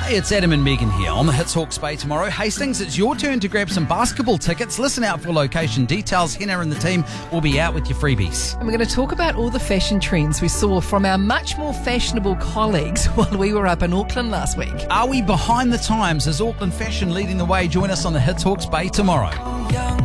Hey, it's Adam and Megan here on the Hits Hawke's Bay tomorrow. Hastings, it's your turn to grab some basketball tickets. Listen out for location details. Henna and the team will be out with your freebies. And we're going to talk about all the fashion trends we saw from our much more fashionable colleagues while we were up in Auckland last week. Are we behind the times? Is Auckland fashion leading the way? Join us on the Hits Hawke's Bay tomorrow.